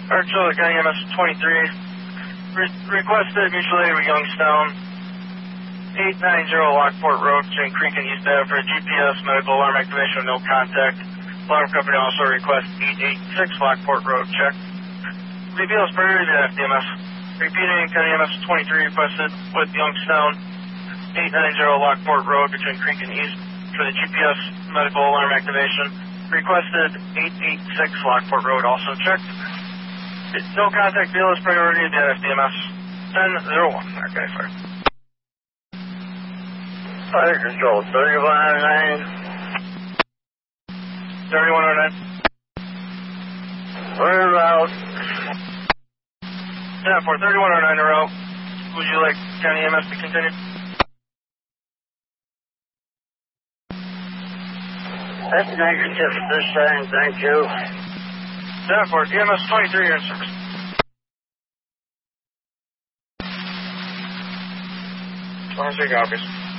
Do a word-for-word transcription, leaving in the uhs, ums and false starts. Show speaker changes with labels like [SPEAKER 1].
[SPEAKER 1] Archula County E M S twenty-three. Re- requested mutual aid with Youngstown. eight ninety Lockport Road between Creek and East Ave for a G P S medical alarm activation with no contact. Alarm company also requests eight eighty-six Lockport Road check. V P L's priority to F D M S. Repeating, County E M S twenty-three requested with Youngstown. eight ninety Lockport Road between Creek and East for the G P S medical alarm activation. Requested eight eighty-six Lockport Road also checked. No contact deal is priority to F D M S. ten oh one. Okay, sorry.
[SPEAKER 2] Fire control, thirty-one oh nine.
[SPEAKER 1] thirty-one oh nine.
[SPEAKER 2] We're out.
[SPEAKER 1] Yeah, for thirty-one oh nine in a row. Would you like County E M S to continue?
[SPEAKER 2] That's negative this time, thank you.
[SPEAKER 1] Yeah, for E M S twenty-three, you're in service. twenty-three copies.